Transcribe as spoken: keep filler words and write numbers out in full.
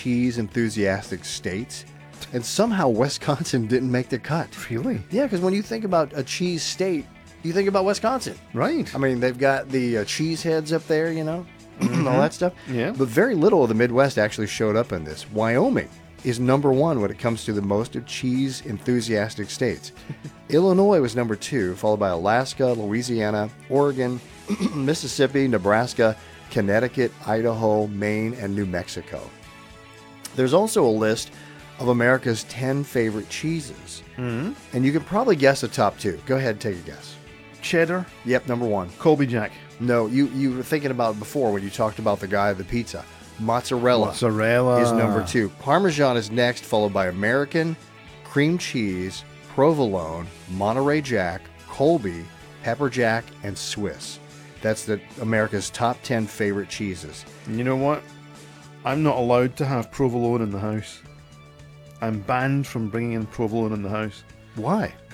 cheese enthusiastic states, and somehow Wisconsin didn't make the cut. Really? Yeah, because when you think about a cheese state, you think about Wisconsin. Right. I mean, they've got the uh, cheese heads up there, you know, mm-hmm. all that stuff. Yeah. But very little of the Midwest actually showed up in this. Wyoming is number one when it comes to the most of cheese enthusiastic states. Illinois was number two, followed by Alaska, Louisiana, Oregon, Mississippi, Nebraska, Connecticut, Idaho, Maine, and New Mexico. There's also a list of America's ten favorite cheeses. Mm-hmm. And you can probably guess the top two. Go ahead and take a guess. Cheddar. Yep, number one. Colby Jack. No, you, you were thinking about it before when you talked about the guy of the pizza. Mozzarella, Mozzarella is number two. Parmesan is next, followed by American, cream cheese, provolone, Monterey Jack, Colby, pepper jack, and Swiss. That's the America's top ten favorite cheeses. And you know what? I'm not allowed to have provolone in the house. I'm banned from bringing in provolone in the house. Why?